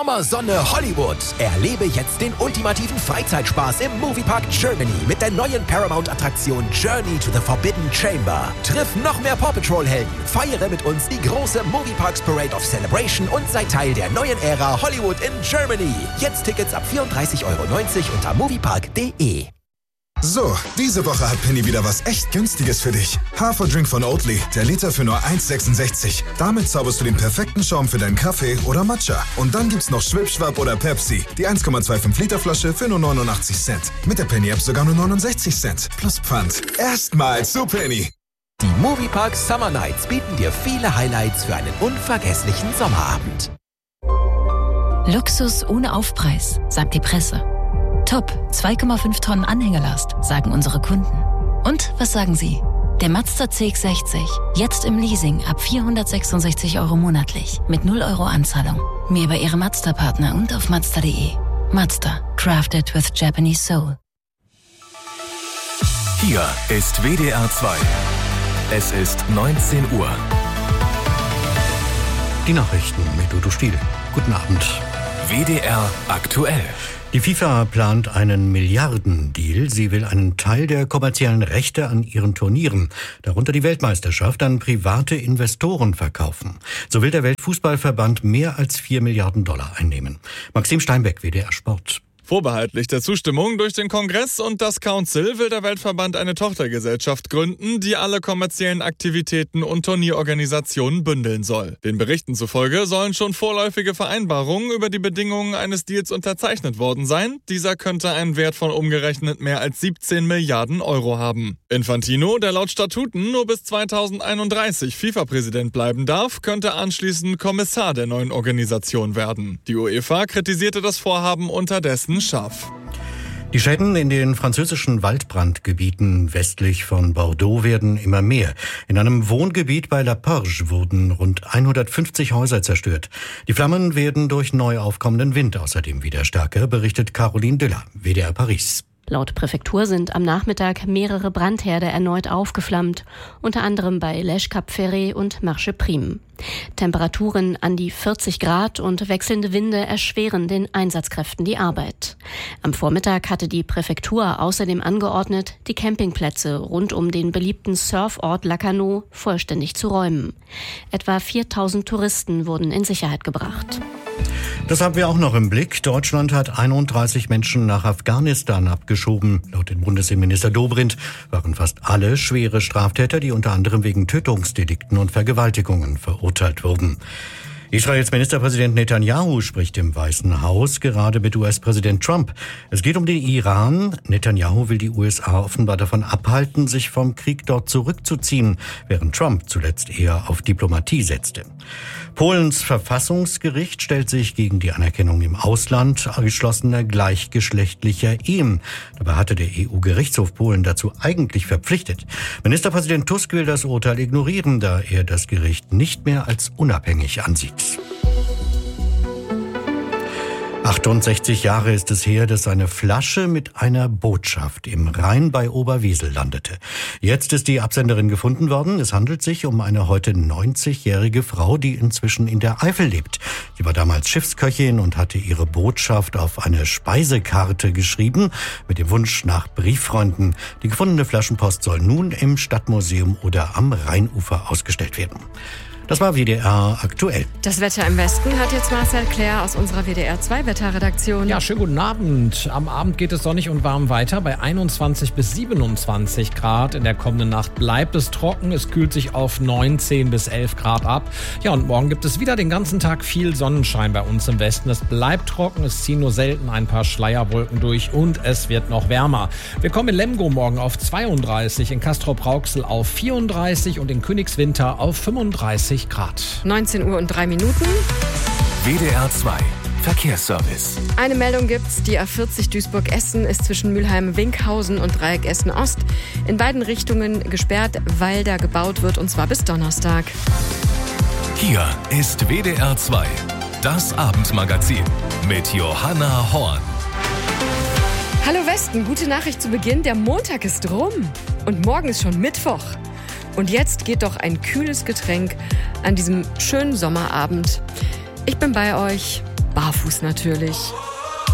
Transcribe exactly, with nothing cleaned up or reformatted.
Sommersonne Hollywood. Erlebe jetzt den ultimativen Freizeitspaß im Moviepark Germany mit der neuen Paramount-Attraktion Journey to the Forbidden Chamber. Triff noch mehr Paw Patrol-Helden, feiere mit uns die große Movieparks Parade of Celebration und sei Teil der neuen Ära Hollywood in Germany. Jetzt Tickets ab vierunddreißig Euro neunzig unter moviepark punkt de. So, diese Woche hat Penny wieder was echt Günstiges für dich. Haferdrink von Oatly, der Liter für nur eins sechsundsechzig. Damit zauberst du den perfekten Schaum für deinen Kaffee oder Matcha. Und dann gibt's noch Schwipschwapp oder Pepsi, die eins Komma fünfundzwanzig Liter Flasche für nur neunundachtzig Cent. Mit der Penny-App sogar nur neunundsechzig Cent. Plus Pfand. Erstmals zu Penny. Die Moviepark Summer Nights bieten dir viele Highlights für einen unvergesslichen Sommerabend. Luxus ohne Aufpreis, sagt die Presse. Top, zwei Komma fünf Tonnen Anhängelast, sagen unsere Kunden. Und was sagen Sie? Der Mazda C X sechzig, jetzt im Leasing ab vierhundertsechsundsechzig Euro monatlich, mit null Euro Anzahlung. Mehr bei Ihrem Mazda-Partner und auf mazda punkt de. Mazda, crafted with Japanese soul. Hier ist W D R zwei. Es ist neunzehn Uhr. Die Nachrichten mit Udo Stiel. Guten Abend. W D R aktuell. Die FIFA plant einen Milliardendeal. Sie will einen Teil der kommerziellen Rechte an ihren Turnieren, darunter die Weltmeisterschaft, an private Investoren verkaufen. So will der Weltfußballverband mehr als vier Milliarden Dollar einnehmen. Maxim Steinbeck, W D R Sport. Vorbehaltlich der Zustimmung durch den Kongress und das Council will der Weltverband eine Tochtergesellschaft gründen, die alle kommerziellen Aktivitäten und Turnierorganisationen bündeln soll. Den Berichten zufolge sollen schon vorläufige Vereinbarungen über die Bedingungen eines Deals unterzeichnet worden sein. Dieser könnte einen Wert von umgerechnet mehr als siebzehn Milliarden Euro haben. Infantino, der laut Statuten nur bis zweitausendeinunddreißig FIFA-Präsident bleiben darf, könnte anschließend Kommissar der neuen Organisation werden. Die UEFA kritisierte das Vorhaben unterdessen scharf. Die Schäden in den französischen Waldbrandgebieten westlich von Bordeaux werden immer mehr. In einem Wohngebiet bei La Porge wurden rund hundertfünfzig Häuser zerstört. Die Flammen werden durch neu aufkommenden Wind außerdem wieder stärker, berichtet Caroline Diller, W D R Paris. Laut Präfektur sind am Nachmittag mehrere Brandherde erneut aufgeflammt, unter anderem bei Lèche Cap Ferret und Marche Prime. Temperaturen an die vierzig Grad und wechselnde Winde erschweren den Einsatzkräften die Arbeit. Am Vormittag hatte die Präfektur außerdem angeordnet, die Campingplätze rund um den beliebten Surfort Lacanau vollständig zu räumen. Etwa viertausend Touristen wurden in Sicherheit gebracht. Das haben wir auch noch im Blick. Deutschland hat einunddreißig Menschen nach Afghanistan abgeschoben. Laut dem Bundesinnenminister Dobrindt waren fast alle schwere Straftäter, die unter anderem wegen Tötungsdelikten und Vergewaltigungen verurteilt wurden. Israels Ministerpräsident Netanyahu spricht im Weißen Haus gerade mit U S-Präsident Trump. Es geht um den Iran. Netanyahu will die U S A offenbar davon abhalten, sich vom Krieg dort zurückzuziehen, während Trump zuletzt eher auf Diplomatie setzte. Polens Verfassungsgericht stellt sich gegen die Anerkennung im Ausland geschlossener gleichgeschlechtlicher Ehen. Dabei hatte der E U-Gerichtshof Polen dazu eigentlich verpflichtet. Ministerpräsident Tusk will das Urteil ignorieren, da er das Gericht nicht mehr als unabhängig ansieht. achtundsechzig Jahre ist es her, dass eine Flasche mit einer Botschaft im Rhein bei Oberwesel landete. Jetzt ist die Absenderin gefunden worden. Es handelt sich um eine heute neunzigjährige Frau, die inzwischen in der Eifel lebt. Sie war damals Schiffsköchin und hatte ihre Botschaft auf eine Speisekarte geschrieben, mit dem Wunsch nach Brieffreunden. Die gefundene Flaschenpost soll nun im Stadtmuseum oder am Rheinufer ausgestellt werden. Das war W D R aktuell. Das Wetter im Westen hat jetzt Marcel Claire aus unserer W D R zwei Wetterredaktion. Ja, schönen guten Abend. Am Abend geht es sonnig und warm weiter bei einundzwanzig bis siebenundzwanzig Grad. In der kommenden Nacht bleibt es trocken. Es kühlt sich auf neunzehn bis elf Grad ab. Ja, und morgen gibt es wieder den ganzen Tag viel Sonnenschein bei uns im Westen. Es bleibt trocken, es ziehen nur selten ein paar Schleierwolken durch und es wird noch wärmer. Wir kommen in Lemgo morgen auf zweiunddreißig, in Castrop-Rauxel auf vierunddreißig und in Königswinter auf fünfunddreißig Grad. neunzehn Uhr und drei Minuten. W D R zwei Verkehrsservice. Eine Meldung gibt's. Die A vierzig Duisburg-Essen ist zwischen Mülheim-Winkhausen und Dreieck Essen-Ost in beiden Richtungen gesperrt, weil da gebaut wird, und zwar bis Donnerstag. Hier ist W D R zwei, das Abendmagazin mit Johanna Horn. Hallo Westen, gute Nachricht zu Beginn. Der Montag ist rum und morgen ist schon Mittwoch. Und jetzt geht doch ein kühles Getränk an diesem schönen Sommerabend. Ich bin bei euch barfuß natürlich.